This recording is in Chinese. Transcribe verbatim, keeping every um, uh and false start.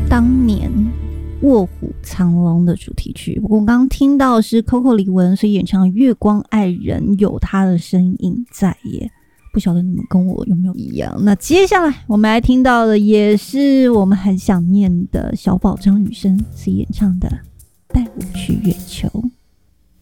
当年卧虎藏龙的主题曲。不过我刚刚听到的是 Coco 李玟所演唱《月光爱人》，有她的身影在耶，不晓得你们跟我有没有一样。那接下来我们来听到的也是我们很想念的小宝张雨生所演唱的《带我去月球》。